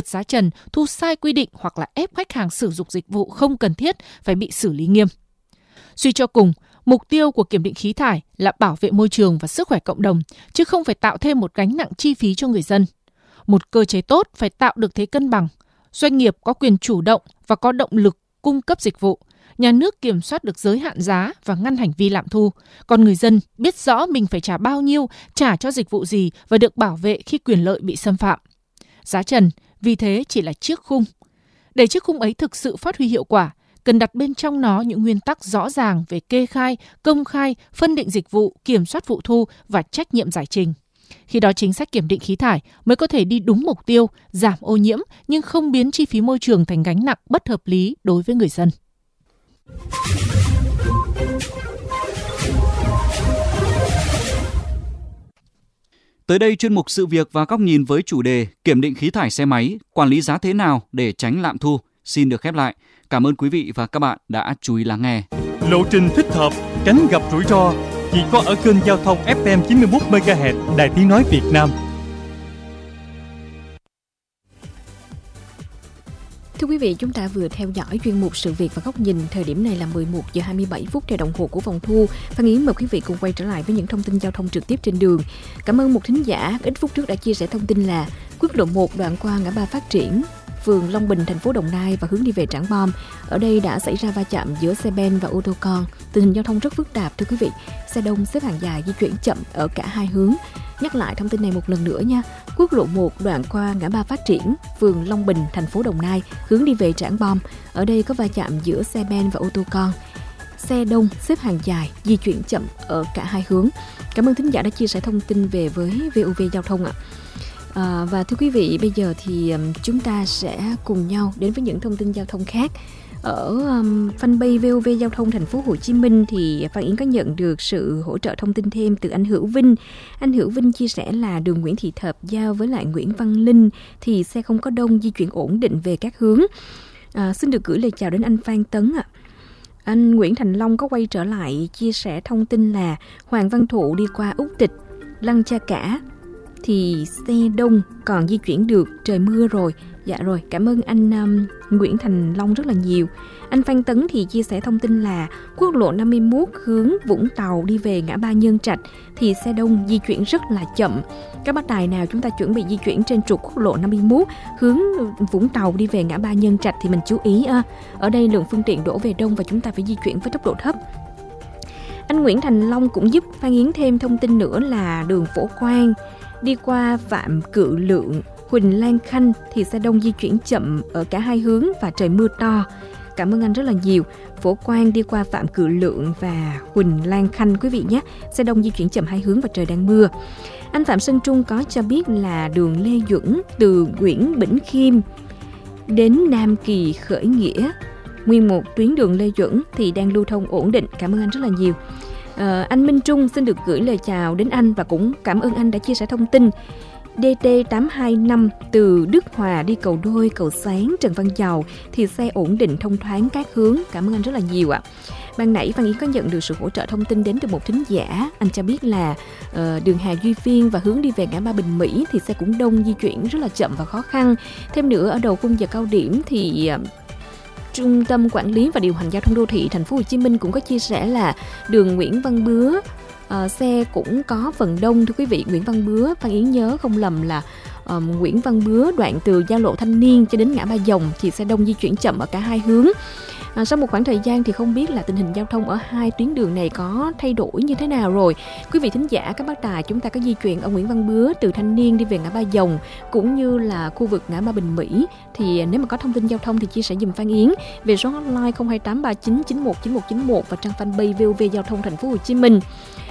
vượt giá trần, thu sai quy định hoặc là ép khách hàng sử dụng dịch vụ không cần thiết phải bị xử lý nghiêm. Suy cho cùng, mục tiêu của kiểm định khí thải là bảo vệ môi trường và sức khỏe cộng đồng, chứ không phải tạo thêm một gánh nặng chi phí cho người dân. Một cơ chế tốt phải tạo được thế cân bằng. Doanh nghiệp có quyền chủ động và có động lực cung cấp dịch vụ. Nhà nước kiểm soát được giới hạn giá và ngăn hành vi lạm thu. Còn người dân biết rõ mình phải trả bao nhiêu, trả cho dịch vụ gì và được bảo vệ khi quyền lợi bị xâm phạm. Giá trần, vì thế chỉ là chiếc khung. Để chiếc khung ấy thực sự phát huy hiệu quả, cần đặt bên trong nó những nguyên tắc rõ ràng về kê khai, công khai, phân định dịch vụ, kiểm soát phụ thu và trách nhiệm giải trình. Khi đó chính sách kiểm định khí thải mới có thể đi đúng mục tiêu, giảm ô nhiễm nhưng không biến chi phí môi trường thành gánh nặng bất hợp lý đối với người dân. Tới đây, chuyên mục Sự việc và góc nhìn với chủ đề kiểm định khí thải xe máy, quản lý giá thế nào để tránh lạm thu xin được khép lại. Cảm ơn quý vị và các bạn đã chú ý lắng nghe. Lộ trình thích hợp, tránh gặp rủi ro chỉ có ở kênh giao thông FM 91 MHz Đài Tiếng nói Việt Nam. Thưa quý vị, chúng ta vừa theo dõi chuyên mục Sự việc và góc nhìn. Thời điểm này là 11 giờ 27 phút theo đồng hồ của phòng thu. Phan Yến mời quý vị cùng quay trở lại với những thông tin giao thông trực tiếp trên đường. Cảm ơn một thính giả ít phút trước đã chia sẻ thông tin là quốc lộ 1 đoạn qua ngã ba Phát Triển, phường Long Bình, thành phố Đồng Nai và hướng đi về Trảng Bom. Ở đây đã xảy ra va chạm giữa xe ben và ô tô con. Tình hình giao thông rất phức tạp thưa quý vị. Xe đông xếp hàng dài di chuyển chậm ở cả hai hướng. Nhắc lại thông tin này một lần nữa nha. Quốc lộ 1 đoạn qua ngã ba Phát Triển, phường Long Bình, thành phố Đồng Nai, hướng đi về Trảng Bom. Ở đây có va chạm giữa xe ben và ô tô con. Xe đông xếp hàng dài di chuyển chậm ở cả hai hướng. Cảm ơn thính giả đã chia sẻ thông tin về với VOV Giao thông ạ. Và thưa quý vị, bây giờ thì chúng ta sẽ cùng nhau đến với những thông tin giao thông khác. Ở fanpage VOV Giao thông thành phố Hồ Chí Minh thì Phan Yến có nhận được sự hỗ trợ thông tin thêm từ anh Hữu Vinh. Anh Hữu Vinh chia sẻ là đường Nguyễn Thị Thập giao với lại Nguyễn Văn Linh thì xe không có đông, di chuyển ổn định về các hướng. Xin được gửi lời chào đến anh Phan Tấn ạ. Anh Nguyễn Thành Long có quay trở lại chia sẻ thông tin là Hoàng Văn Thụ đi qua Úc Tịch, Lăng Cha Cả thì xe đông còn di chuyển được, trời mưa rồi. Dạ rồi, cảm ơn anh Nguyễn Thành Long rất là nhiều. Anh Phan Tấn thì chia sẻ thông tin là quốc lộ 51 hướng Vũng Tàu đi về ngã ba Nhân Trạch thì xe đông di chuyển rất là chậm. Các bác tài nào chúng ta chuẩn bị di chuyển trên trục quốc lộ 51 hướng Vũng Tàu đi về ngã ba Nhân Trạch thì mình chú ý ở đây lượng phương tiện đổ về đông và chúng ta phải di chuyển với tốc độ thấp. Anh Nguyễn Thành Long cũng giúp Phan Yến thêm thông tin nữa là đường Phổ Quang đi qua Phạm Cự Lượng, Huỳnh Lan Khanh thì xe đông di chuyển chậm ở cả hai hướng và trời mưa to. Cảm ơn anh rất là nhiều. Phổ Quang đi qua Phạm Cự Lượng và Huỳnh Lan Khanh quý vị nhé. Xe đông di chuyển chậm hai hướng và trời đang mưa. Anh Phạm Sơn Trung có cho biết là đường Lê Duẩn từ Nguyễn Bỉnh Khiêm đến Nam Kỳ Khởi Nghĩa, nguyên một tuyến đường Lê Duẩn thì đang lưu thông ổn định. Cảm ơn anh rất là nhiều. Anh Minh Trung xin được gửi lời chào đến anh và cũng cảm ơn anh đã chia sẻ thông tin. DT825 từ Đức Hòa đi Cầu Đôi, Cầu Sáng, Trần Văn Dầu thì xe ổn định thông thoáng các hướng. Cảm ơn anh rất là nhiều ạ. Ban nãy Phan Yến có nhận được sự hỗ trợ thông tin đến từ một thính giả. Anh cho biết là đường Hà Duy Phiên và hướng đi về ngã ba Bình Mỹ thì xe cũng đông, di chuyển rất là chậm và khó khăn. Thêm nữa ở đầu khung giờ cao điểm thì Trung tâm Quản lý và Điều hành Giao thông Đô thị Thành phố Hồ Chí Minh cũng có chia sẻ là đường Nguyễn Văn Bứa xe cũng có phần đông thưa quý vị. Nguyễn Văn Bứa, Phan Yến nhớ không lầm là Nguyễn Văn Bứa đoạn từ giao lộ Thanh Niên cho đến ngã ba Dòng thì xe đông di chuyển chậm ở cả hai hướng. Sau một khoảng thời gian thì không biết là tình hình giao thông ở hai tuyến đường này có thay đổi như thế nào rồi. Quý vị thính giả, các bác tài, chúng ta có di chuyển ở Nguyễn Văn Bứa từ Thanh Niên đi về ngã ba Dòng cũng như là khu vực ngã ba Bình Mỹ thì nếu mà có thông tin giao thông thì chia sẻ giùm Phan Yến về số hotline 02839919191 và trang fanpage VOV Giao thông Thành phố Hồ Chí Minh.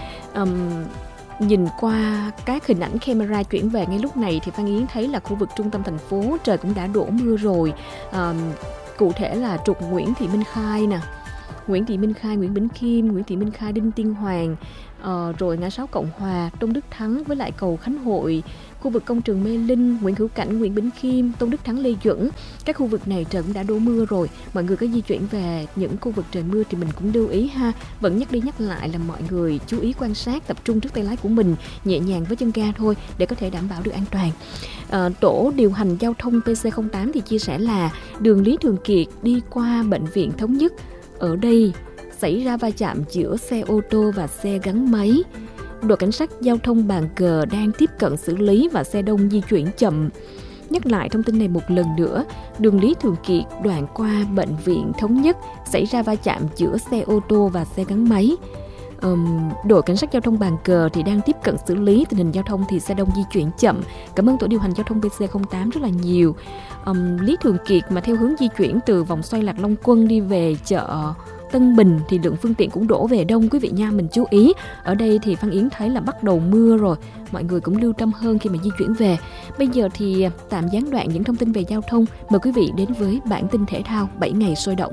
Nhìn qua các hình ảnh camera chuyển về ngay lúc này thì Phan Yến thấy là khu vực trung tâm thành phố trời cũng đã đổ mưa rồi. Cụ thể là trục Nguyễn Thị Minh Khai nè, Nguyễn Thị Minh Khai, Nguyễn Bỉnh Khiêm, Nguyễn Thị Minh Khai, Đinh Tiên Hoàng, rồi ngã 6 Cộng Hòa, Tôn Đức Thắng với lại cầu Khánh Hội, khu vực công trường Mê Linh, Nguyễn Hữu Cảnh, Nguyễn Bính Khiêm, Tôn Đức Thắng, Lê Duẩn. Các khu vực này trời cũng đã đổ mưa rồi. Mọi người có di chuyển về những khu vực trời mưa thì mình cũng lưu ý ha. Vẫn nhắc đi nhắc lại là mọi người chú ý quan sát, tập trung trước tay lái của mình, nhẹ nhàng với chân ga thôi để có thể đảm bảo được an toàn. Tổ điều hành giao thông PC08 thì chia sẻ là đường Lý Thường Kiệt đi qua Bệnh viện Thống Nhất. Ở đây xảy ra va chạm giữa xe ô tô và xe gắn máy. Đội cảnh sát giao thông Bàn Cờ đang tiếp cận xử lý và xe đông di chuyển chậm. Nhắc lại thông tin này một lần nữa, đường Lý Thường Kiệt đoạn qua Bệnh viện Thống Nhất xảy ra va chạm giữa xe ô tô và xe gắn máy. Đội cảnh sát giao thông Bàn Cờ thì đang tiếp cận xử lý tình hình giao thông thì xe đông di chuyển chậm. Cảm ơn tổ điều hành giao thông PC08 rất là nhiều. Lý Thường Kiệt mà theo hướng di chuyển từ vòng xoay Lạc Long Quân đi về chợ Tân Bình thì lượng phương tiện cũng đổ về đông quý vị nha, mình chú ý. Ở đây thì Phan Yến thấy là bắt đầu mưa rồi, mọi người cũng lưu tâm hơn khi mà di chuyển về. Bây giờ thì tạm gián đoạn những thông tin về giao thông, mời quý vị đến với bản tin thể thao 7 ngày sôi động.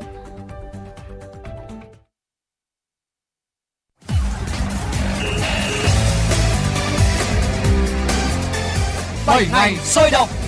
Ngày sôi động.